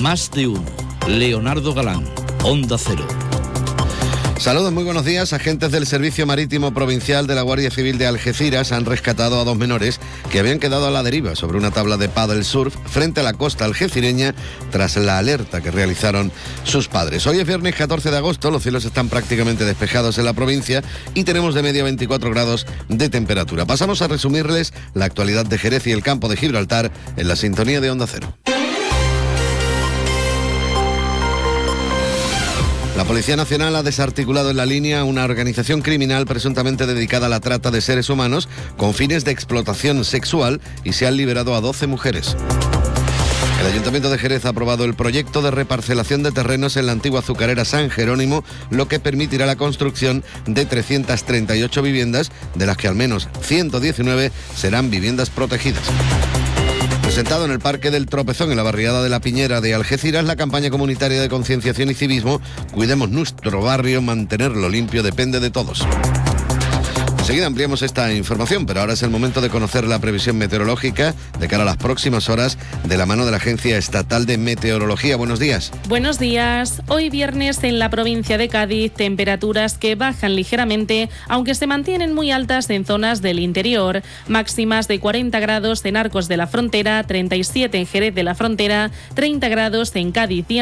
Más de uno. Leonardo Galán, Onda Cero. Saludos, muy buenos días. Agentes del Servicio Marítimo Provincial de la Guardia Civil de Algeciras han rescatado a 2 menores que habían quedado a la deriva sobre una tabla de paddle surf frente a la costa algecireña tras la alerta que realizaron sus padres. Hoy es viernes 14 de agosto, los cielos están prácticamente despejados en la provincia y tenemos de media 24 grados de temperatura. Pasamos a resumirles la actualidad de Jerez y el campo de Gibraltar en la sintonía de Onda Cero. La Policía Nacional ha desarticulado en la línea una organización criminal presuntamente dedicada a la trata de seres humanos con fines de explotación sexual y se han liberado a 12 mujeres. El Ayuntamiento de Jerez ha aprobado el proyecto de reparcelación de terrenos en la antigua azucarera San Jerónimo, lo que permitirá la construcción de 338 viviendas, de las que al menos 119 serán viviendas protegidas. Presentado en el Parque del Tropezón, en la barriada de La Piñera de Algeciras, la campaña comunitaria de concienciación y civismo Cuidemos nuestro barrio, mantenerlo limpio depende de todos. Enseguida ampliamos esta información, pero ahora es el momento de conocer la previsión meteorológica de cara a las próximas horas de la mano de la Agencia Estatal de Meteorología. Buenos días. Buenos días. Hoy viernes en la provincia de Cádiz, temperaturas que bajan ligeramente, aunque se mantienen muy altas en zonas del interior. Máximas de 40 grados en Arcos de la Frontera, 37 en Jerez de la Frontera, 30 grados en Cádiz y